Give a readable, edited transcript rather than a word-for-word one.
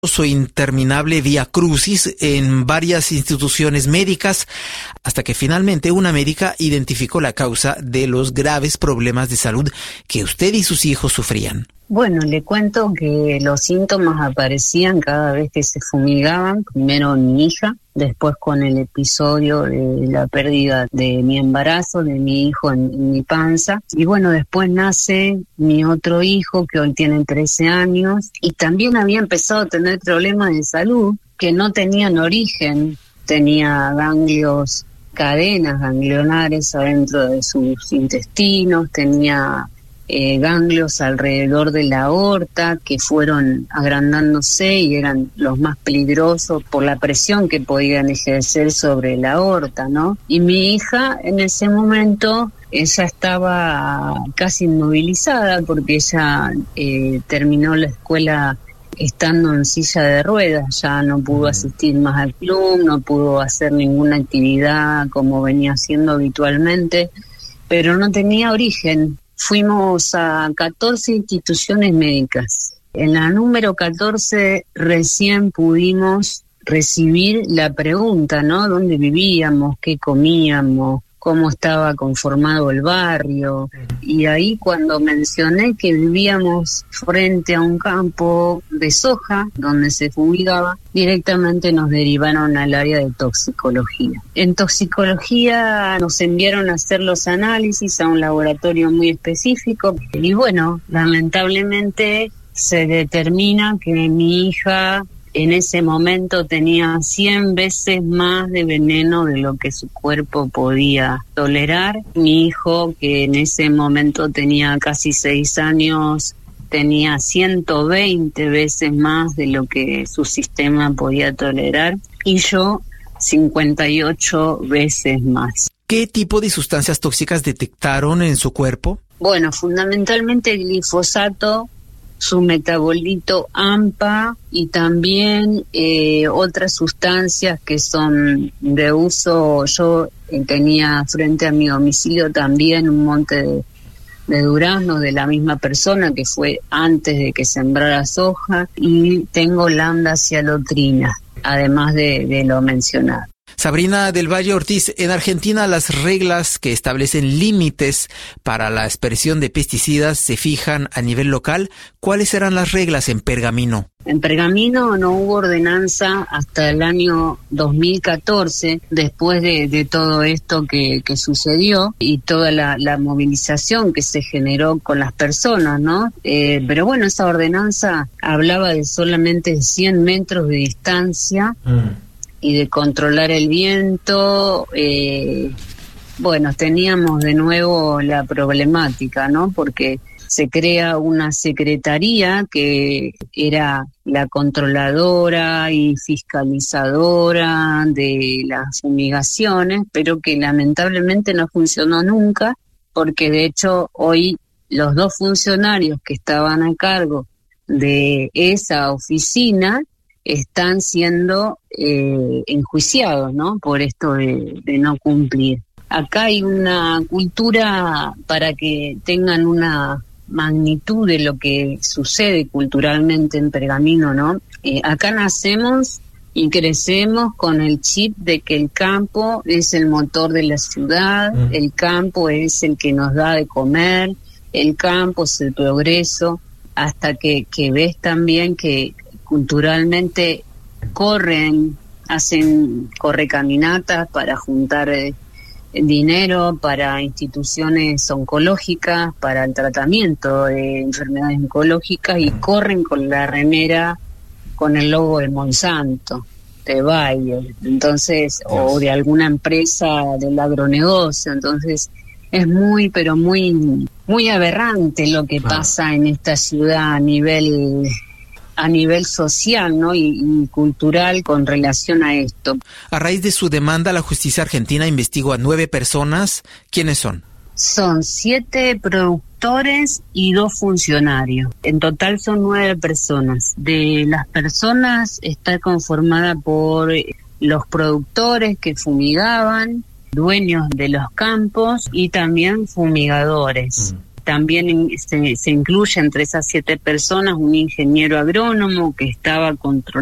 su interminable vía crucis en varias instituciones médicas, hasta que finalmente una médica identificó la causa de los graves problemas de salud que usted y sus hijos sufrían. Bueno, le cuento que los síntomas aparecían cada vez que se fumigaban, primero en mi hija, después con el episodio de la pérdida de mi embarazo, de mi hijo en mi panza, y bueno, después nace mi otro hijo que hoy tiene 13 años y también había empezado a tener problemas de salud que no tenían origen, tenía ganglios, cadenas ganglionares adentro de sus intestinos, tenía ganglios alrededor de la aorta que fueron agrandándose y eran los más peligrosos por la presión que podían ejercer sobre la aorta, ¿no? Y mi hija en ese momento, ella estaba casi inmovilizada porque ella terminó la escuela estando en silla de ruedas, ya no pudo asistir más al club, no pudo hacer ninguna actividad como venía haciendo habitualmente, pero no tenía origen. Fuimos a 14 instituciones médicas. En la número 14 recién pudimos recibir la pregunta, ¿no? ¿Dónde vivíamos? ¿Qué comíamos? ¿Cómo estaba conformado el barrio? Y ahí cuando mencioné que vivíamos frente a un campo de soja donde se fumigaba, directamente nos derivaron al área de toxicología. En toxicología nos enviaron a hacer los análisis a un laboratorio muy específico y bueno, lamentablemente se determina que mi hija en ese momento tenía 100 veces más de veneno de lo que su cuerpo podía tolerar. Mi hijo, que en ese momento tenía casi 6 años, tenía 120 veces más de lo que su sistema podía tolerar. Y yo, 58 veces más. ¿Qué tipo de sustancias tóxicas detectaron en su cuerpo? Bueno, fundamentalmente el glifosato, su metabolito AMPA y también otras sustancias que son de uso. Yo tenía frente a mi domicilio también un monte de duraznos de la misma persona que fue antes de que sembrara soja y tengo lambda cialotrina, además de lo mencionado. Sabrina del Valle Ortiz, en Argentina las reglas que establecen límites para la aspersión de pesticidas se fijan a nivel local. ¿Cuáles eran las reglas en Pergamino? En Pergamino no hubo ordenanza hasta el año 2014, después de todo esto que sucedió y toda la movilización que se generó con las personas, ¿no? Pero bueno, esa ordenanza hablaba de solamente 100 metros de distancia y de controlar el viento. Bueno, teníamos de nuevo la problemática, ¿no? Porque se crea una secretaría que era la controladora y fiscalizadora de las fumigaciones, pero que lamentablemente no funcionó nunca, porque de hecho hoy los 2 funcionarios que estaban a cargo de esa oficina están siendo enjuiciados, ¿no? Por esto de no cumplir. Acá hay una cultura, para que tengan una magnitud de lo que sucede culturalmente en Pergamino, ¿no? Acá nacemos y crecemos con el chip de que el campo es el motor de la ciudad, el campo es el que nos da de comer, el campo es el progreso, hasta que ves también que culturalmente hacen correcaminatas para juntar dinero para instituciones oncológicas, para el tratamiento de enfermedades oncológicas y corren con la remera con el logo de Monsanto, de Bayer, entonces, o de alguna empresa del agronegocio. Entonces es muy, pero muy, muy aberrante lo que pasa en esta ciudad a nivel social, ¿no? y cultural con relación a esto. A raíz de su demanda, la justicia argentina investigó a 9 personas. ¿Quiénes son? Son 7 productores y 2 funcionarios. En total son 9 personas. De las personas está conformada por los productores que fumigaban, dueños de los campos y también fumigadores. También se incluye entre esas 7 personas un ingeniero agrónomo que estaba controlando